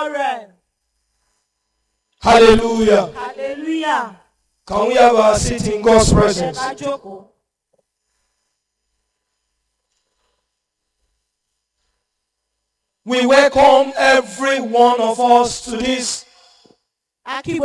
Hallelujah. Hallelujah. Can we have our seat in God's presence? We welcome every one of us to this